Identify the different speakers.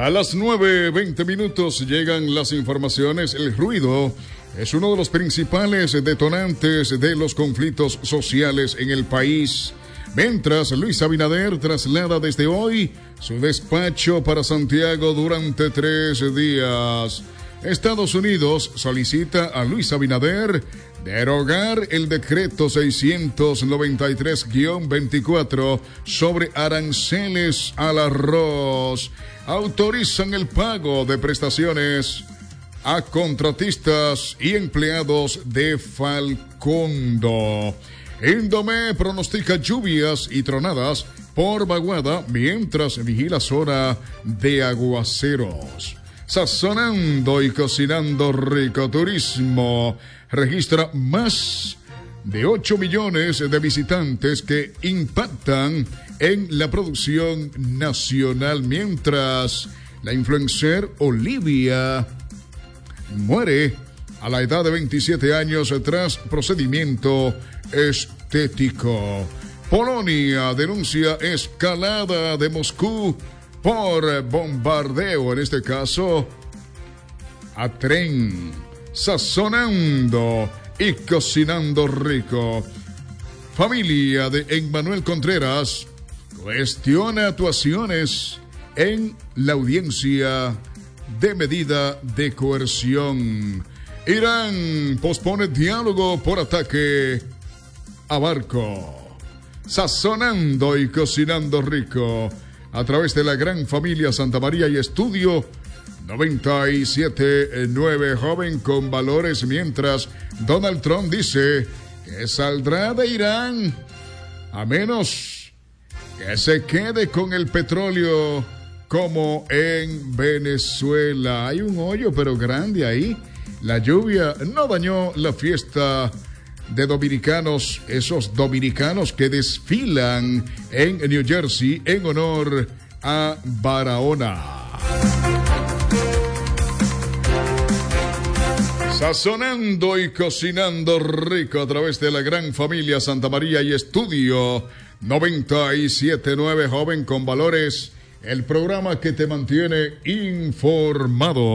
Speaker 1: A las 9:20 llegan las informaciones. El ruido es uno de los principales detonantes de los conflictos sociales en el país. Mientras Luis Abinader traslada desde hoy su despacho para Santiago durante 3 días. Estados Unidos solicita a Luis Abinader derogar el decreto 693-24 sobre aranceles al arroz. Autorizan el pago de prestaciones a contratistas y empleados de Falcondo. Indomé pronostica lluvias y tronadas por vaguada mientras vigila zona de aguaceros. Sazonando y cocinando rico turismo registra más de 8 millones de visitantes que impactan en la producción nacional, mientras la influencer Olivia muere a la edad de 27 años tras procedimiento estético. Polonia denuncia escalada de Moscú por bombardeo, en este caso a tren. Sazonando y cocinando rico. Familia de Emmanuel Contreras cuestiona actuaciones en la audiencia de medida de coerción. Irán pospone diálogo por ataque a barco. Sazonando y cocinando rico a través de la gran familia Santa María y Estudio 97.9, joven con valores, mientras Donald Trump dice que saldrá de Irán a menos que se quede con el petróleo como en Venezuela. Hay un hoyo pero grande ahí. La lluvia no dañó la fiesta de dominicanos, esos dominicanos que desfilan en New Jersey en honor a Barahona. Sazonando y cocinando rico a través de la gran familia Santa María y Estudio 97.9, joven con valores, el programa que te mantiene informado.